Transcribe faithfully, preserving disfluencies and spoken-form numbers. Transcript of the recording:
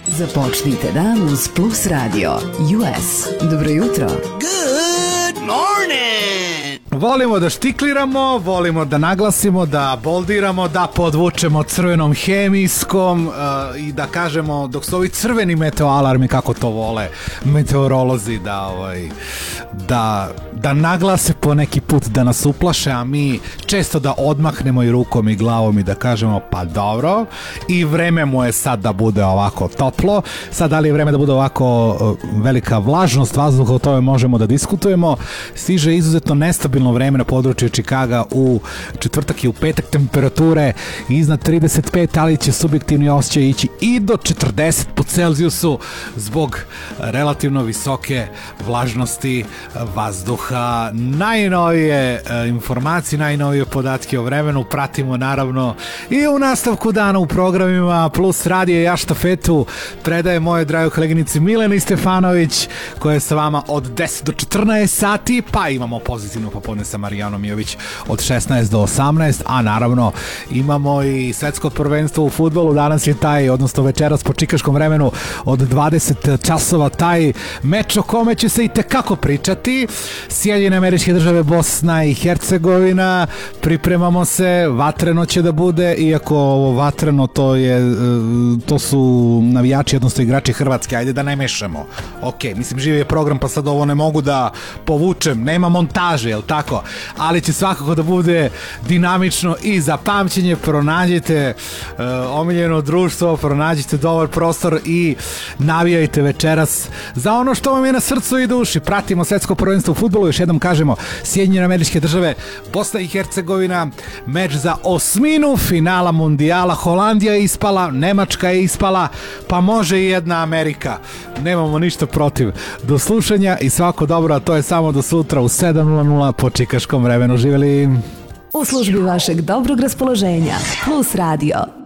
Započnite dan uz Plus Radio U S. Dobro jutro. Good morning! Volimo da štikliramo, volimo da naglasimo, da boldiramo, da podvučemo crvenom hemijskom uh, i da kažemo dok su ovi crveni meteoalarmi, kako to vole meteorolozi, da, ovaj, da, da naglase po neki put, da nas uplaše, a mi često da odmahnemo i rukom i glavom i da kažemo pa dobro, i vreme mu je sad da bude ovako toplo. Sad da li je vreme da bude ovako uh, velika vlažnost vazduha, o tome možemo da diskutujemo. Stiže izuzetno nestabilno vreme na području Čikaga u četvrtak i u petak, temperature iznad trideset pet, ali će subjektivni osjećaj ići i do četrdeset po Celzijusu zbog relativno visoke vlažnosti vazduha. Najnovije informacije, najnovije podatke o vremenu pratimo naravno i u nastavku dana u programima Plus Radio. Ja štafetu predaje moje dragoj koleginici Mileni Stefanović, koja je sa vama od deset do četrnaest sati, pa imamo pozitivno popodne sa Marijanom Mijović od šesnaest do osamnaest, a naravno imamo i svetsko prvenstvo u fudbalu. Danas je taj, odnosno večeras po čikaškom vremenu od dvadeset časova, taj meč o kome će se i tekako pričati. Sjedinjene Američke Države, Bosna i Hercegovina, pripremamo se, vatreno će da bude, iako ovo vatreno to je, to su navijači, odnosno igrači Hrvatske, ajde da ne mešamo. Ok, mislim živi je program, pa sad ovo ne mogu da povučem, nema montaže, jel tako? Ali će svakako da bude dinamično i za pamćenje. Pronađite uh, omiljeno društvo, pronađite dobar prostor i navijajte večeras za ono što vam je na srcu i duši. Pratimo svetsko prvenstvo u fudbalu, još jednom kažemo, Sjedinjene Američke Države, Bosna i Hercegovina, meč za osminu finala mundijala. Holandija je ispala, Nemačka je ispala, pa može i jedna Amerika. Nemamo ništa protiv. Do slušanja i svako dobro, a to je samo do sutra u sedam nula nula po čikaškom vremenu. Živjeli! U službi vašeg dobrog raspoloženja Plus Radio.